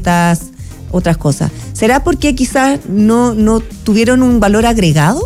bicicletas, otras cosas. ¿Será porque quizás no tuvieron un valor agregado?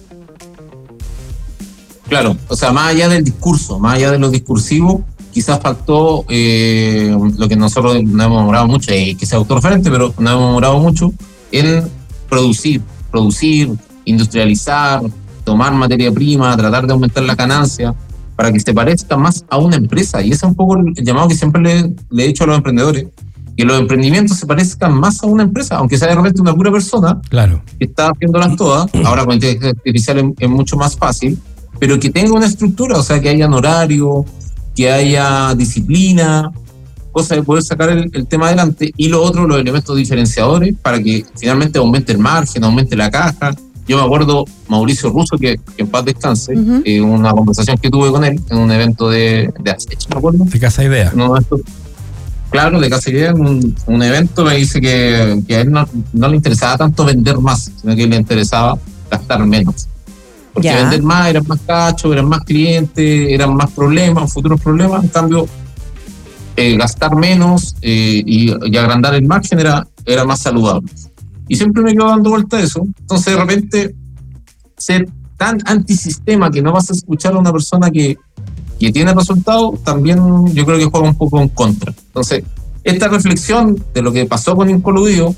Claro, o sea, más allá del discurso, más allá de lo discursivo, quizás faltó lo que nosotros nos hemos demorado mucho, que sea autorreferente, pero nos hemos demorado mucho en producir, industrializar, tomar materia prima, tratar de aumentar la ganancia, para que se parezca más a una empresa. Y ese es un poco el llamado que siempre le he hecho a los emprendedores, que los emprendimientos se parezcan más a una empresa, aunque sea de repente una pura persona, claro, que está haciéndolas todas. Ahora con inteligencia artificial es mucho más fácil, pero que tenga una estructura, o sea, que haya un horario, que haya disciplina, cosa de poder sacar el tema adelante. Y lo otro, los elementos diferenciadores, para que finalmente aumente el margen, aumente la caja. Yo me acuerdo, Mauricio Russo, que en paz descanse, una conversación que tuve con él en un evento de Acecho, me acuerdo. De Casa Idea. Claro, de Casa Idea, en un evento me dice que a él no le interesaba tanto vender más, sino que le interesaba gastar menos. Porque vender más eran más cachos, eran más clientes, eran más problemas, futuros problemas. En cambio, gastar menos y agrandar el margen era más saludable. Y siempre me quedo dando vuelta a eso. Entonces, de repente, ser tan antisistema que no vas a escuchar a una persona que tiene resultados, también yo creo que juega un poco en contra. Entonces, esta reflexión de lo que pasó con Incoludido,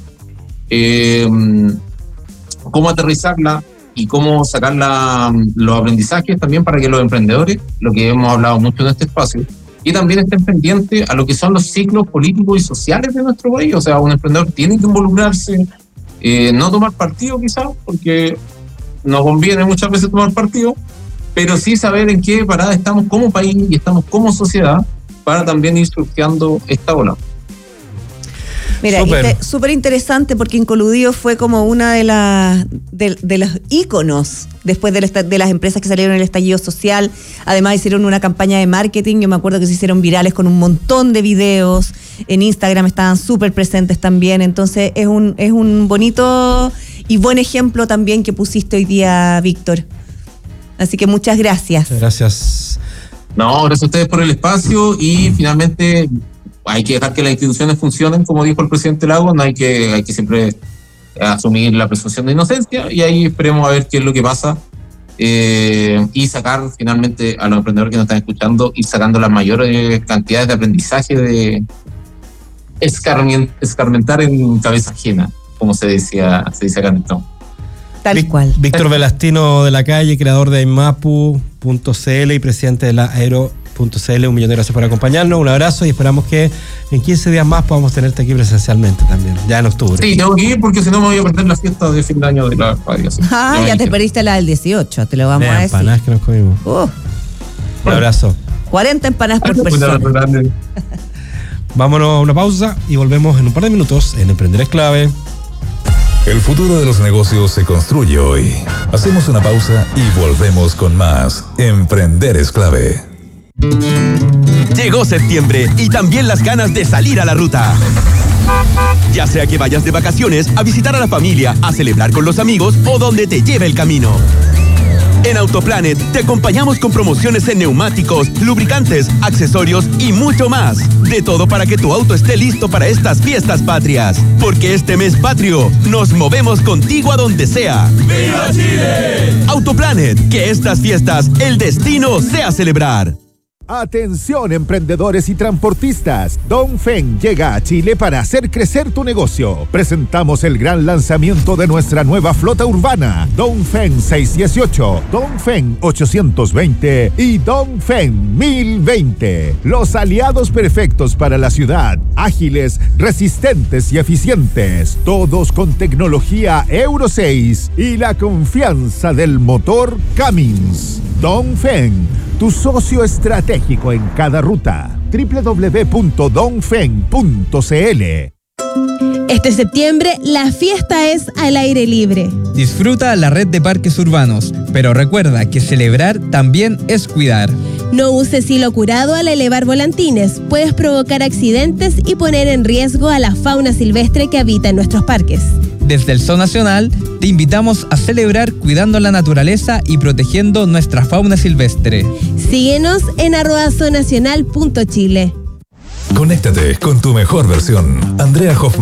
cómo aterrizarla y cómo sacar los aprendizajes también para que los emprendedores, lo que hemos hablado mucho en este espacio, y también estén pendientes a lo que son los ciclos políticos y sociales de nuestro país. O sea, un emprendedor tiene que involucrarse, no tomar partido quizás, porque no conviene muchas veces tomar partido, pero sí saber en qué parada estamos como país y estamos como sociedad para también ir surfeando esta ola. Mira, súper interesante, porque Incoludido fue como una de los íconos después de las empresas que salieron en el estallido social. Además hicieron una campaña de marketing, yo me acuerdo que se hicieron virales con un montón de videos, en Instagram estaban súper presentes también. Entonces es un bonito y buen ejemplo también que pusiste hoy día, Víctor. Así que muchas gracias. Gracias. No, gracias a ustedes por el espacio y finalmente hay que dejar que las instituciones funcionen, como dijo el presidente Lagos. No hay que siempre asumir la presunción de inocencia, y ahí esperemos a ver qué es lo que pasa y sacar finalmente a los emprendedores que nos están escuchando, ir sacando las mayores cantidades de aprendizaje, de escarmentar en cabeza ajena, como se dice acá en el campo. Tal cual. Víctor Velastino de la Calle, creador de Imapu.cl y presidente de la Aero.cl, un millón de gracias por acompañarnos, un abrazo, y esperamos que en 15 días más podamos tenerte aquí presencialmente también, ya en octubre. Sí, tengo que ir porque si no me voy a perder la fiesta de fin de año de la radio. Ya te perdiste la del 18, te lo vamos a decir. Empanadas que nos comimos. Un abrazo. 40 empanadas por persona. Vámonos a una pausa y volvemos en un par de minutos en Emprender es Clave. El futuro de los negocios se construye hoy. Hacemos una pausa y volvemos con más. Emprender es Clave. Llegó septiembre y también las ganas de salir a la ruta. Ya sea que vayas de vacaciones, a visitar a la familia, a celebrar con los amigos o donde te lleve el camino. En Autoplanet te acompañamos con promociones en neumáticos, lubricantes, accesorios y mucho más. De todo para que tu auto esté listo para estas fiestas patrias. Porque este mes patrio, nos movemos contigo a donde sea. ¡Viva Chile! Autoplanet, que estas fiestas, el destino sea celebrar. Atención, emprendedores y transportistas. Dongfeng llega a Chile para hacer crecer tu negocio. Presentamos el gran lanzamiento de nuestra nueva flota urbana, Dongfeng 618, Dongfeng 820 y Dongfeng 1020. Los aliados perfectos para la ciudad, ágiles, resistentes y eficientes, todos con tecnología Euro 6 y la confianza del motor Cummins. Dongfeng, tu socio estratégico en cada ruta. www.dongfeng.cl. Este septiembre, la fiesta es al aire libre. Disfruta la red de parques urbanos, pero recuerda que celebrar también es cuidar. No uses hilo curado al elevar volantines. Puedes provocar accidentes y poner en riesgo a la fauna silvestre que habita en nuestros parques. Desde el Zoo Nacional, te invitamos a celebrar cuidando la naturaleza y protegiendo nuestra fauna silvestre. Síguenos en @zoonacional.chile. Conéctate con tu mejor versión. Andrea Hoffman.